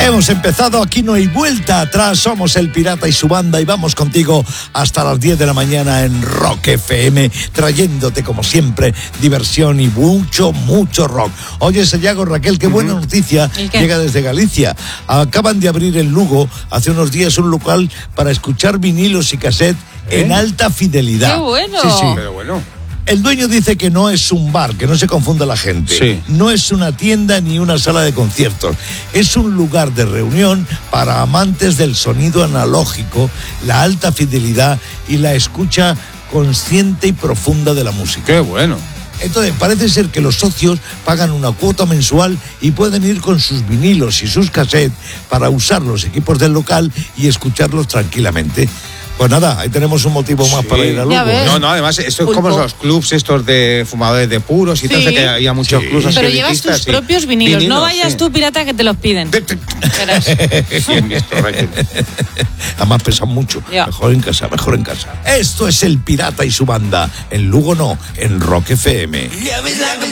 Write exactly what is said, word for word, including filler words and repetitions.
Hemos empezado, aquí no hay vuelta atrás, somos el Pirata y su banda y vamos contigo hasta las diez de la mañana en Rock F M, trayéndote como siempre diversión y mucho, mucho rock. Oye, Sayago, Raquel, qué buena uh-huh. noticia llega desde Galicia. Acaban de abrir en Lugo hace unos días un local para escuchar vinilos y cassette ¿Eh? en alta fidelidad. ¡Qué bueno! Sí, sí. Pero bueno. El dueño dice que no es un bar, que no se confunda la gente. Sí. No es una tienda ni una sala de conciertos. Es un lugar de reunión para amantes del sonido analógico, la alta fidelidad y la escucha consciente y profunda de la música. ¡Qué bueno! Entonces, parece ser que los socios pagan una cuota mensual y pueden ir con sus vinilos y sus cassettes para usar los equipos del local y escucharlos tranquilamente. Pues nada, ahí tenemos un motivo más sí. para ir a Lugo. No, no, además, esto es como los clubs estos de fumadores de puros y sí. tal, que había muchos sí. clubs así. Pero llevas tus sí. propios vinilos, vinilos, no vayas sí. tú, pirata, que te los piden. Bien visto, Raquel. Además pesan mucho. Ya. Mejor en casa, mejor en casa. Esto es el Pirata y su banda. En Lugo no, en Rock F M.